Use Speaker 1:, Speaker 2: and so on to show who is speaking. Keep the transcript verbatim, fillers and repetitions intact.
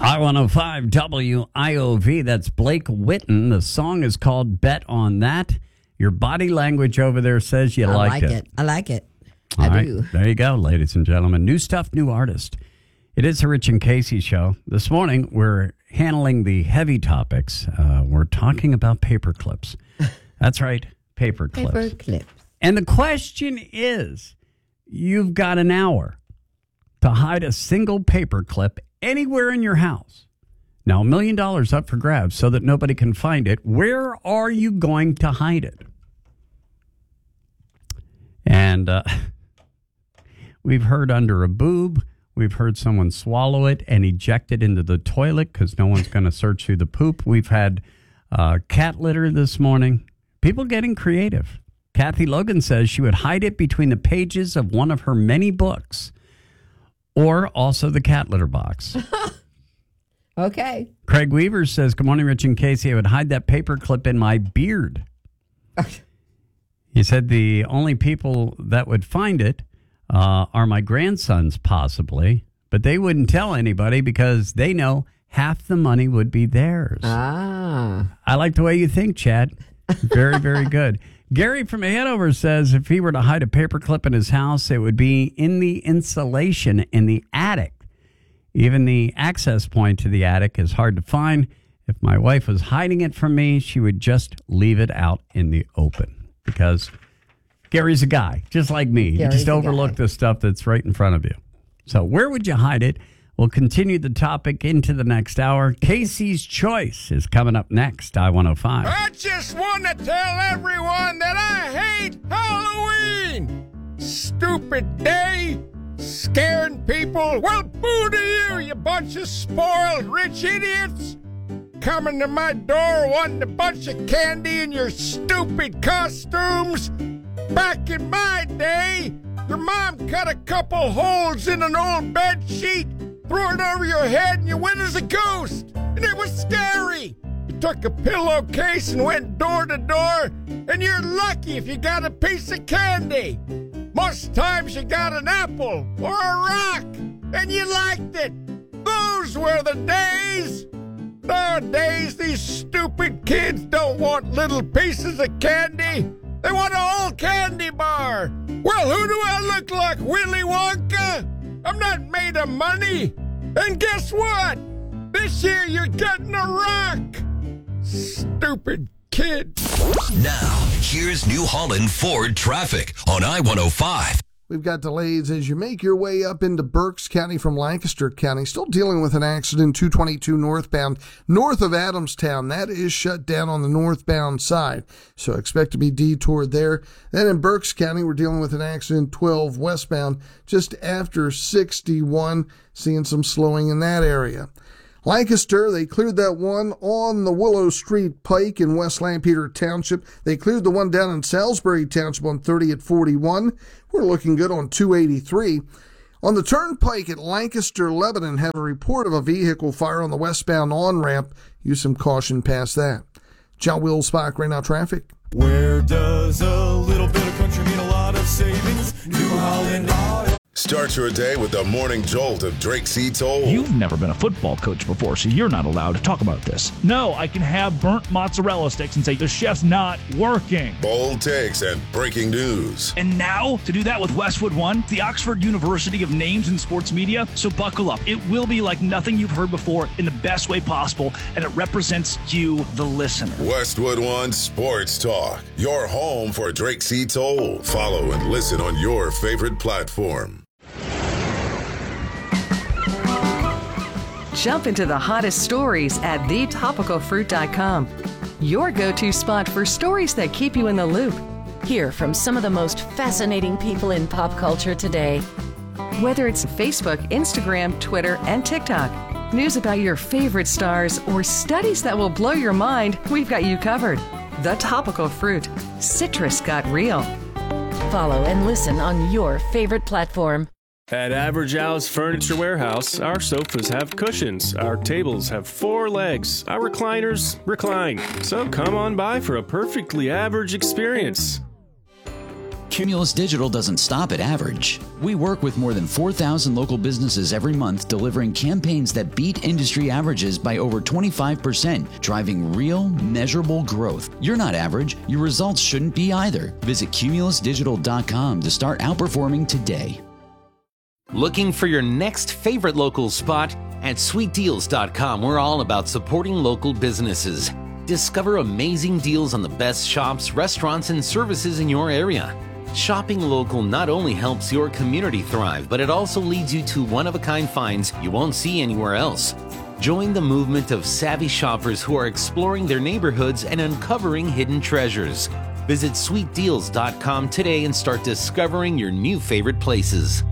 Speaker 1: I one oh five W I O V. That's Blake Whitten. The song is called Bet on That. Your body language over there says you
Speaker 2: I
Speaker 1: liked
Speaker 2: like
Speaker 1: it.
Speaker 2: it. I like it.
Speaker 1: All
Speaker 2: I
Speaker 1: right.
Speaker 2: do.
Speaker 1: There you go, ladies and gentlemen. New stuff, new artist. It is the Rich and Casey show. This morning, we're handling the heavy topics. Uh, we're talking about paper clips. That's right, paper clips.
Speaker 2: Paper clips.
Speaker 1: And the question is, you've got an hour to hide a single paper clip anywhere in your house. Now, a million dollars up for grabs so that nobody can find it. Where are you going to hide it? And uh, we've heard under a boob. We've heard someone swallow it and eject it into the toilet because no one's going to search through the poop. We've had uh, cat litter this morning. People getting creative. Kathy Logan says she would hide it between the pages of one of her many books or also the cat litter box.
Speaker 2: Okay.
Speaker 1: Craig Weaver says, good morning, Rich and Casey. I would hide that paper clip in my beard. He said the only people that would find it uh, are my grandsons, possibly, but they wouldn't tell anybody because they know half the money would be theirs.
Speaker 2: Ah.
Speaker 1: I like the way you think, Chad. Very, very good. Gary from Hanover says if he were to hide a paperclip in his house, it would be in the insulation in the attic. Even the access point to the attic is hard to find. If my wife was hiding it from me, she would just leave it out in the open because Gary's a guy, just like me.
Speaker 2: Gary's
Speaker 1: you just
Speaker 2: a
Speaker 1: overlook
Speaker 2: guy.
Speaker 1: the stuff that's right in front of you. So where would you hide it? We'll continue the topic into the next hour. Casey's Choice is coming up next, I one oh five.
Speaker 3: I just want to tell everyone that I hate Halloween. Stupid day. Scaring people. Well, boo to you, you bunch of spoiled rich idiots. Coming to my door wanting a bunch of candy in your stupid costumes. Back in my day, your mom cut a couple holes in an old bed sheet, threw it over your head, and you went as a ghost. And it was scary. You took a pillowcase and went door to door, and you're lucky if you got a piece of candy. Most times you got an apple or a rock, and you liked it. Those were the days. Nowadays, these stupid kids don't want little pieces of candy. They want a whole candy bar. Well, who do I look like, Willy Wonka? I'm not made of money. And guess what? This year you're getting a rock. Stupid kid.
Speaker 4: Now, here's New Holland Ford traffic on I one oh five.
Speaker 5: We've got delays as you make your way up into Berks County from Lancaster County. Still dealing with an accident, two twenty-two northbound, north of Adamstown. That is shut down on the northbound side, so expect to be detoured there. Then in Berks County, we're dealing with an accident, twelve westbound, just after sixty-one, seeing some slowing in that area. Lancaster, they cleared that one on the Willow Street Pike in West Lampeter Township. They cleared the one down in Salisbury Township on thirty at forty-one. We're looking good on two eighty-three. On the Turnpike at Lancaster, Lebanon, have a report of a vehicle fire on the westbound on-ramp. Use some caution past that. John Wills-Bach, right now traffic.
Speaker 6: Where does a little bit of country mean a lot of savings? New Holland Auto.
Speaker 7: Start your day with the morning jolt of Drake C. Toll.
Speaker 8: You've never been a football coach before, so you're not allowed to talk about this. No, I can have burnt mozzarella sticks and say the chef's not working.
Speaker 7: Bold takes and breaking news.
Speaker 8: And now, to do that with Westwood One, the Oxford University of Names in Sports Media. So buckle up. It will be like nothing you've heard before in the best way possible, and it represents you, the listener.
Speaker 7: Westwood One Sports Talk, your home for Drake C. Toll. Follow and listen on your favorite platform.
Speaker 9: Jump into the hottest stories at the topical fruit dot com. Your go-to spot for stories that keep you in the loop.
Speaker 10: Hear from some of the most fascinating people in pop culture today.
Speaker 9: Whether it's Facebook, Instagram, Twitter, and TikTok, news about your favorite stars, or studies that will blow your mind, we've got you covered. The Topical Fruit. Citrus got real.
Speaker 10: Follow and listen on your favorite platform.
Speaker 11: At Average Al's Furniture Warehouse, our sofas have cushions, our tables have four legs, our recliners recline. So come on by for a perfectly average experience.
Speaker 12: Cumulus Digital doesn't stop at average. We work with more than four thousand local businesses every month, delivering campaigns that beat industry averages by over twenty-five percent, driving real, measurable growth. You're not average. Your results shouldn't be either. Visit cumulus digital dot com to start outperforming today.
Speaker 13: Looking for your next favorite local spot? At sweet deals dot com, we're all about supporting local businesses. Discover amazing deals on the best shops, restaurants, and services in your area. Shopping local not only helps your community thrive, but it also leads you to one-of-a-kind finds you won't see anywhere else. Join the movement of savvy shoppers who are exploring their neighborhoods and uncovering hidden treasures. Visit sweet deals dot com today and start discovering your new favorite places.